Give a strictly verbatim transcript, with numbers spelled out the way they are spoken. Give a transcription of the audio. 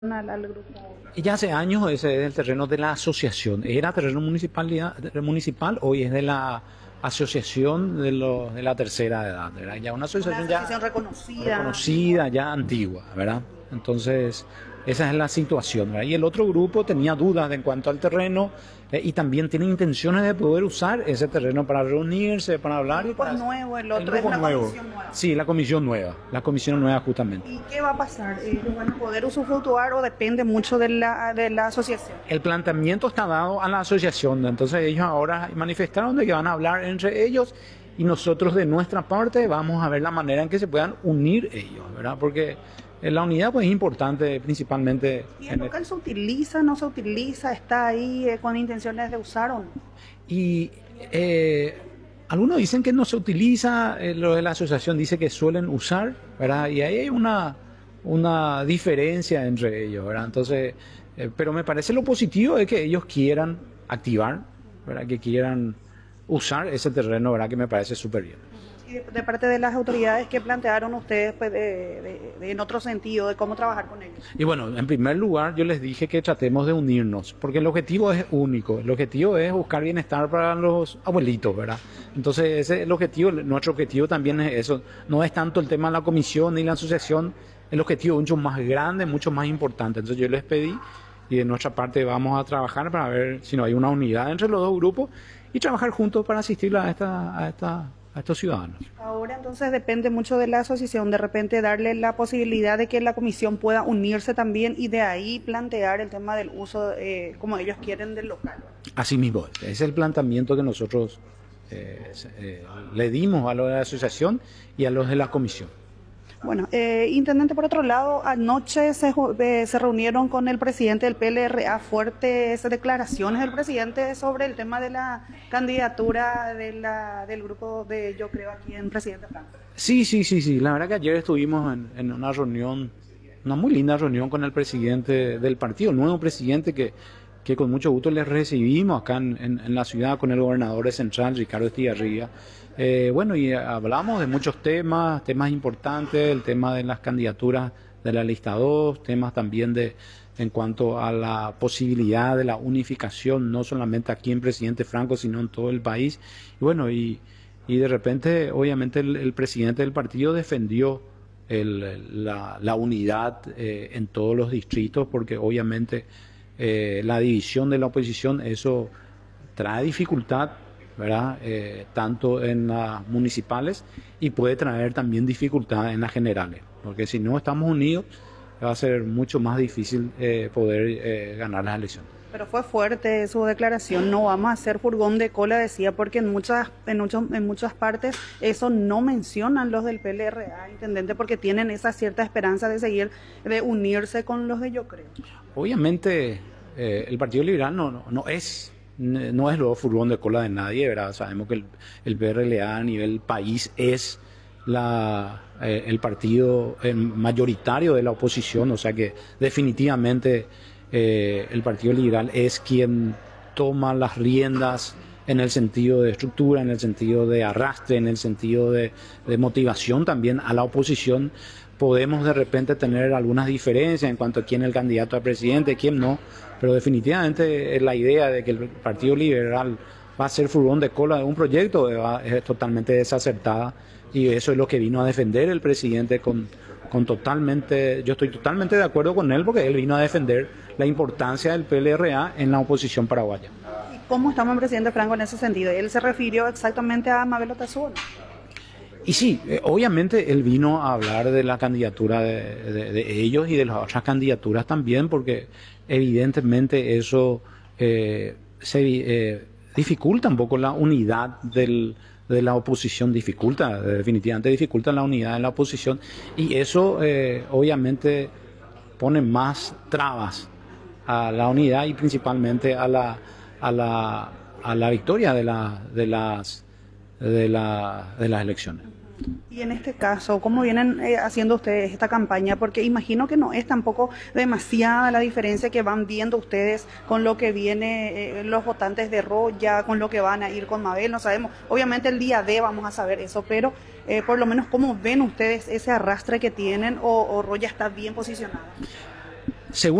al, al grupo. Y ya hace años ese es el terreno de la asociación. Era terreno municipalidad, municipal, hoy es de la asociación de, los de la tercera edad, ¿verdad? Ya una asociación, Una asociación ya reconocida. reconocida, ya antigua, ¿verdad? Entonces, esa es la situación, ¿verdad? Y el otro grupo tenía dudas en cuanto al terreno eh, y también tiene intenciones de poder usar ese terreno para reunirse, para hablar. El y grupo para... es nuevo, el el otro es grupo la nuevo. comisión nueva. Sí, la comisión nueva, la comisión nueva justamente. ¿Y qué va a pasar? ¿Ellos van a poder usufructuar o depende mucho de la, de la asociación? El planteamiento está dado a la asociación, entonces ellos ahora manifestaron de que van a hablar entre ellos y nosotros de nuestra parte vamos a ver la manera en que se puedan unir ellos, ¿verdad? Porque la unidad pues es importante principalmente. ¿Y el local se utiliza, no se utiliza, está ahí eh, con intenciones de usar o no? Y eh, algunos dicen que no se utiliza, eh, lo de la asociación dice que suelen usar, ¿verdad? Y ahí hay una, una diferencia entre ellos, ¿verdad? Entonces, eh, pero me parece lo positivo es que ellos quieran activar, ¿verdad? Que quieran usar ese terreno, ¿verdad? Que me parece súper bien. Y de, de parte de las autoridades, ¿qué plantearon ustedes pues, de, de, de, en otro sentido de cómo trabajar con ellos? Y bueno, en primer lugar yo les dije que tratemos de unirnos, porque el objetivo es único, el objetivo es buscar bienestar para los abuelitos, ¿verdad? Entonces ese es el objetivo, nuestro objetivo también es eso, no es tanto el tema de la comisión ni la asociación, el objetivo es mucho más grande, mucho más importante. Entonces yo les pedí y de nuestra parte vamos a trabajar para ver si no hay una unidad entre los dos grupos y trabajar juntos para asistir a esta, a esta a estos ciudadanos. Ahora entonces depende mucho de la asociación, de repente darle la posibilidad de que la comisión pueda unirse también y de ahí plantear el tema del uso eh, como ellos quieren del local. Así mismo, ese es el planteamiento que nosotros eh, eh, le dimos a los de la asociación y a los de la comisión. Bueno, eh, intendente, por otro lado, anoche se, eh, se reunieron con el presidente del P L R A, fuertes declaraciones del presidente sobre el tema de la candidatura de la, del grupo de Yo Creo aquí en Presidente Franco. Sí, sí, sí, sí, la verdad que ayer estuvimos en, en una reunión, una muy linda reunión con el presidente del partido, el nuevo presidente que, que con mucho gusto les recibimos acá en, en, en la ciudad con el gobernador de Central, Ricardo Estigarribia. Eh, bueno, y hablamos de muchos temas, temas importantes, el tema de las candidaturas de la lista dos, temas también de en cuanto a la posibilidad de la unificación, no solamente aquí en Presidente Franco, sino en todo el país. Y bueno, y, y de repente, obviamente, el, el presidente del partido defendió el, la, la unidad eh, en todos los distritos, porque obviamente eh, la división de la oposición, eso trae dificultad, ¿verdad? Eh, tanto en las municipales y puede traer también dificultad en las generales, porque si no estamos unidos va a ser mucho más difícil eh, poder eh, ganar las elecciones. Pero fue fuerte su declaración, no vamos a hacer furgón de cola, decía, porque en muchas, en muchos, en muchas partes eso no mencionan los del P L R A, intendente, porque tienen esa cierta esperanza de seguir, de unirse con los de Yo Creo. Obviamente eh, el Partido Liberal no, no, no es no es luego furgón de cola de nadie, ¿verdad? Sabemos que el, el P R L A a nivel país es la, eh, el partido eh, mayoritario de la oposición, o sea que definitivamente eh, el Partido Liberal es quien toma las riendas en el sentido de estructura, en el sentido de arrastre, en el sentido de, de motivación también a la oposición. Podemos de repente tener algunas diferencias en cuanto a quién es el candidato a presidente, quién no, pero definitivamente la idea de que el Partido Liberal va a ser furgón de cola de un proyecto es totalmente desacertada y eso es lo que vino a defender el presidente con, con totalmente, yo estoy totalmente de acuerdo con él porque él vino a defender la importancia del P L R A en la oposición paraguaya. ¿Y cómo estamos en Presidente Franco en ese sentido? Él se refirió exactamente a Mabel Otazuno. Y sí, eh, obviamente él vino a hablar de la candidatura de, de, de ellos y de las otras candidaturas también, porque evidentemente eso eh, se eh, dificulta un poco la unidad del, de la oposición, dificulta, definitivamente dificulta la unidad de la oposición y eso eh, obviamente pone más trabas a la unidad y principalmente a la, a la, a la victoria de, la, de, las, de, la, de las elecciones. Y en este caso, ¿cómo vienen eh, haciendo ustedes esta campaña? Porque imagino que no es tampoco demasiada la diferencia que van viendo ustedes con lo que viene eh, los votantes de Roya, con lo que van a ir con Mabel, no sabemos. Obviamente el día D vamos a saber eso, pero eh, por lo menos ¿cómo ven ustedes ese arrastre que tienen o, o Roya está bien posicionada? según